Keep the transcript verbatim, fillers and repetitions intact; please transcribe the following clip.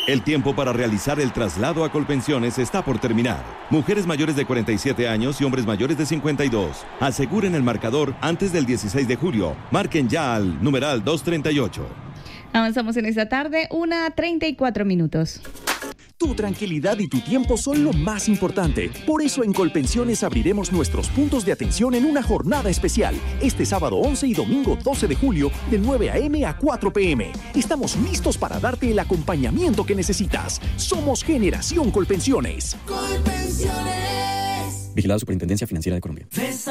El tiempo para realizar el traslado a Colpensiones está por terminar. Mujeres mayores de cuarenta y siete años y hombres mayores de cincuenta y dos. Aseguren el marcador antes del dieciséis de julio. Marquen ya al numeral doscientos treinta y ocho. Avanzamos en esta tarde, una treinta y cuatro minutos. Tu tranquilidad y tu tiempo son lo más importante. Por eso en Colpensiones abriremos nuestros puntos de atención en una jornada especial. Este sábado once y domingo doce de julio, de nueve a eme a cuatro pe eme. Estamos listos para darte el acompañamiento que necesitas. Somos Generación Colpensiones. Colpensiones. Vigilado Superintendencia Financiera de Colombia.